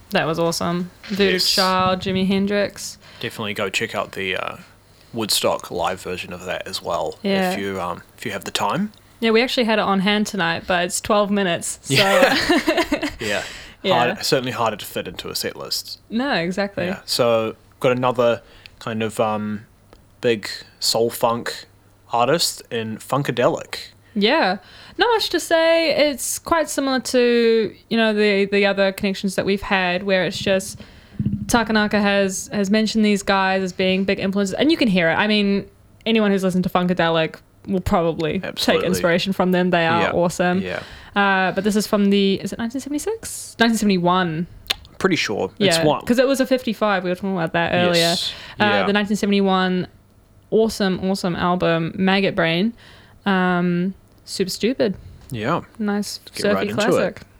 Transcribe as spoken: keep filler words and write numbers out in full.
That was awesome. Voodoo Yes. Child, Jimi Hendrix. Definitely go check out the uh, Woodstock live version of that as well. Yeah. If you um if you have the time. Yeah, we actually had it on hand tonight, but it's twelve minutes. So Yeah. Yeah. Hard, certainly harder to fit into a set list. no, exactly. Yeah. So got another kind of um big soul funk artist in Funkadelic. Yeah. Not much to say. It's quite similar to, you know, the the other connections that we've had where it's just Takanaka has has mentioned these guys as being big influences, and you can hear it. I mean, anyone who's listened to Funkadelic will probably Absolutely. take inspiration from them. They are Yeah. awesome. Yeah. Uh, but this is from the, is it nineteen seventy-six? nineteen seventy-one. Pretty sure. Yeah, It's one. because it was a fifty-five. We were talking about that earlier. Yes. Uh, Yeah. The nineteen seventy-one awesome, awesome album, Maggot Brain. Um, super stupid. Yeah. Nice get surfy right into classic. it.